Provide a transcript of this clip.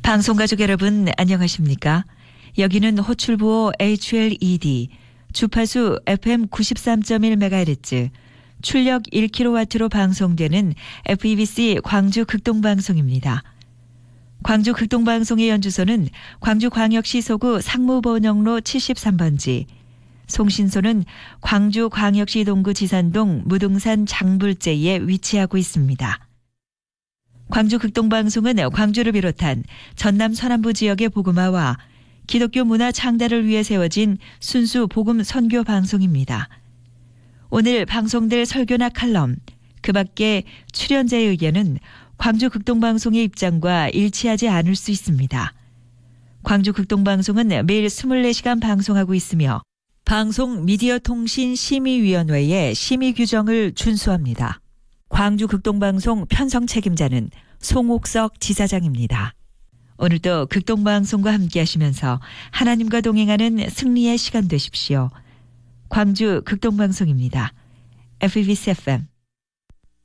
방송가족 여러분 안녕하십니까? 여기는 호출부호 HLED, 주파수 FM 93.1MHz, 출력 1kW로 방송되는 FEBC 광주 극동방송입니다. 광주 극동방송의 연주소는 광주광역시 소구 상무번영로 73번지, 송신소는 광주광역시 동구 지산동 무등산 장불제에 위치하고 있습니다. 광주 극동방송은 광주를 비롯한 전남 서남부 지역의 복음화와 기독교 문화 창달을 위해 세워진 순수 복음 선교 방송입니다. 오늘 방송될 설교나 칼럼, 그 밖에 출연자의 의견은 광주 극동방송의 입장과 일치하지 않을 수 있습니다. 광주 극동방송은 매일 24시간 방송하고 있으며 방송 미디어 통신 심의위원회의 심의 규정을 준수합니다. 광주 극동방송 편성 책임자는 송옥석 지사장입니다. 오늘도 극동방송과 함께 하시면서 하나님과 동행하는 승리의 시간 되십시오. 광주 극동방송입니다. FEBC FM